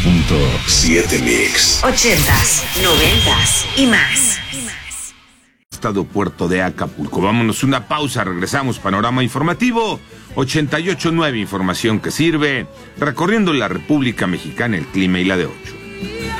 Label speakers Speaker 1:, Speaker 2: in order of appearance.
Speaker 1: 98.7 Mix.
Speaker 2: 80s, 90s y más.
Speaker 3: Estado Puerto de Acapulco. Vámonos una pausa, regresamos. Panorama informativo 88.9, información que sirve, recorriendo la República Mexicana, el clima y la de 8.